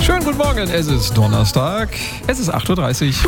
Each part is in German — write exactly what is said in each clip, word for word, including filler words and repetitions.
Schönen guten Morgen, es ist Donnerstag, es ist acht Uhr dreißig.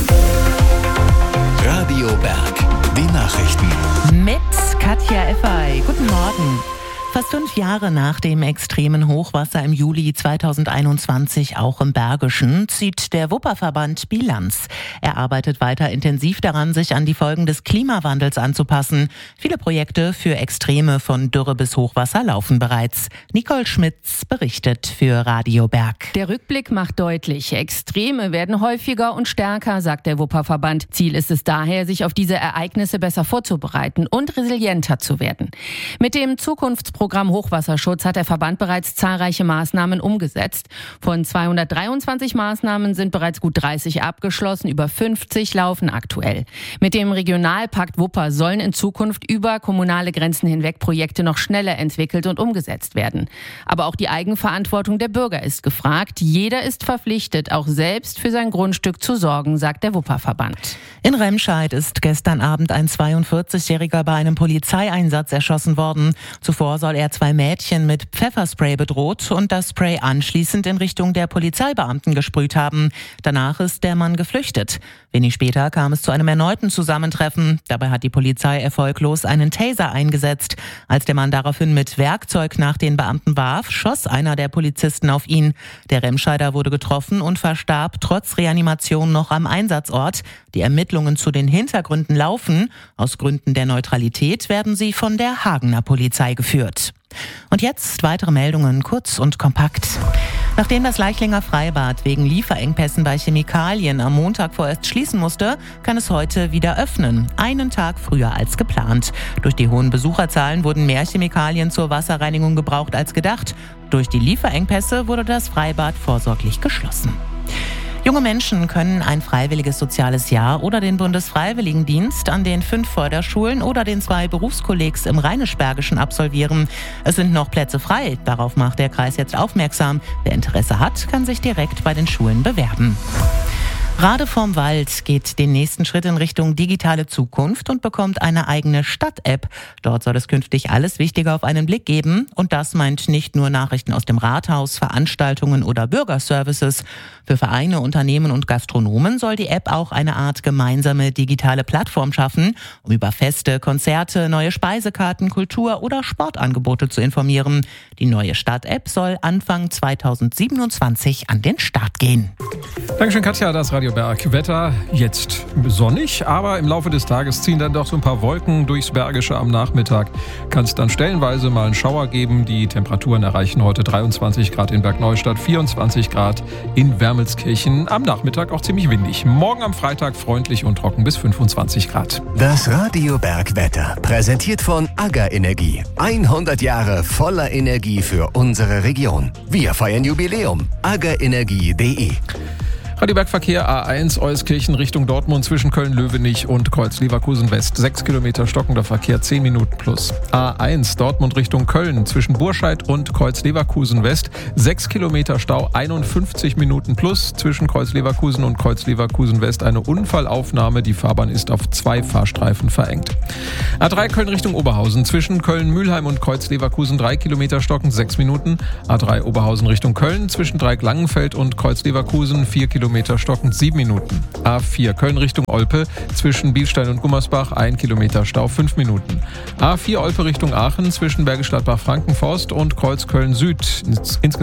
Radio Berg, die Nachrichten. Mit Katja Effay. Guten Morgen. Fast fünf Jahre nach dem extremen Hochwasser im Juli zweitausendeinundzwanzig, auch im Bergischen, zieht der Wupperverband Bilanz. Er arbeitet weiter intensiv daran, sich an die Folgen des Klimawandels anzupassen. Viele Projekte für Extreme von Dürre bis Hochwasser laufen bereits. Nicole Schmitz berichtet für Radio Berg. Der Rückblick macht deutlich, Extreme werden häufiger und stärker, sagt der Wupperverband. Ziel ist es daher, sich auf diese Ereignisse besser vorzubereiten und resilienter zu werden. Mit dem Zukunftsprogramm Hochwasserschutz hat der Verband bereits zahlreiche Maßnahmen umgesetzt. Von zweihundertdreiundzwanzig Maßnahmen sind bereits gut dreißig abgeschlossen, über fünfzig laufen aktuell. Mit dem Regionalpakt Wupper sollen in Zukunft über kommunale Grenzen hinweg Projekte noch schneller entwickelt und umgesetzt werden. Aber auch die Eigenverantwortung der Bürger ist gefragt. Jeder ist verpflichtet, auch selbst für sein Grundstück zu sorgen, sagt der Wupperverband. In Remscheid ist gestern Abend ein zweiundvierzigjähriger bei einem Polizeieinsatz erschossen worden. Zuvor soll er zwei Mädchen mit Pfefferspray bedroht und das Spray anschließend in Richtung der Polizeibeamten gesprüht haben. Danach ist der Mann geflüchtet. Wenig später kam es zu einem erneuten Zusammentreffen. Dabei hat die Polizei erfolglos einen Taser eingesetzt. Als der Mann daraufhin mit Werkzeug nach den Beamten warf, schoss einer der Polizisten auf ihn. Der Remscheider wurde getroffen und verstarb trotz Reanimation noch am Einsatzort. Die Ermittlungen zu den Hintergründen laufen. Aus Gründen der Neutralität werden sie von der Hagener Polizei geführt. Und jetzt weitere Meldungen, kurz und kompakt. Nachdem das Leichlinger Freibad wegen Lieferengpässen bei Chemikalien am Montag vorerst schließen musste, kann es heute wieder öffnen. Einen Tag früher als geplant. Durch die hohen Besucherzahlen wurden mehr Chemikalien zur Wasserreinigung gebraucht als gedacht. Durch die Lieferengpässe wurde das Freibad vorsorglich geschlossen. Junge Menschen können ein freiwilliges soziales Jahr oder den Bundesfreiwilligendienst an den fünf Förderschulen oder den zwei Berufskollegs im Rheinisch-Bergischen absolvieren. Es sind noch Plätze frei. Darauf macht der Kreis jetzt aufmerksam. Wer Interesse hat, kann sich direkt bei den Schulen bewerben. Rade vorm Wald geht den nächsten Schritt in Richtung digitale Zukunft und bekommt eine eigene Stadt-App. Dort soll es künftig alles Wichtige auf einen Blick geben. Und das meint nicht nur Nachrichten aus dem Rathaus, Veranstaltungen oder Bürgerservices. Für Vereine, Unternehmen und Gastronomen soll die App auch eine Art gemeinsame digitale Plattform schaffen, um über Feste, Konzerte, neue Speisekarten, Kultur- oder Sportangebote zu informieren. Die neue Stadt-App soll Anfang zweitausendsiebenundzwanzig an den Start gehen. Dankeschön, Katja, das Radio Berg. Wetter jetzt sonnig, aber im Laufe des Tages ziehen dann doch so ein paar Wolken durchs Bergische am Nachmittag. Kann es dann stellenweise mal einen Schauer geben. Die Temperaturen erreichen heute dreiundzwanzig Grad in Bergneustadt, vierundzwanzig Grad in Wermelskirchen. Am Nachmittag auch ziemlich windig. Morgen am Freitag freundlich und trocken bis fünfundzwanzig Grad. Das Radio Berg Wetter, präsentiert von AGA Energie. hundert Jahre voller Energie für unsere Region. Wir feiern Jubiläum. aga energie punkt de. Radio Berg Verkehr A eins Euskirchen Richtung Dortmund zwischen Köln-Löwenich und Kreuz-Leverkusen West. sechs Kilometer stockender Verkehr, zehn Minuten plus. A eins Dortmund Richtung Köln zwischen Burscheid und Kreuz-Leverkusen West. sechs Kilometer Stau, einundfünfzig Minuten plus. Zwischen Kreuz-Leverkusen und Kreuz-Leverkusen West eine Unfallaufnahme. Die Fahrbahn ist auf zwei Fahrstreifen verengt. A drei Köln Richtung Oberhausen zwischen Köln-Mühlheim und Kreuz-Leverkusen drei Kilometer stockend, sechs Minuten. A drei Oberhausen Richtung Köln zwischen Dreieck-Langenfeld und Kreuz-Leverkusen vier Kilometer stockend, sieben Minuten. A vier Köln Richtung Olpe zwischen Bielstein und Gummersbach ein Kilometer Stau, fünf Minuten. A vier Olpe Richtung Aachen zwischen Bergisch Gladbach-Frankenforst und Kreuz Köln Süd insgesamt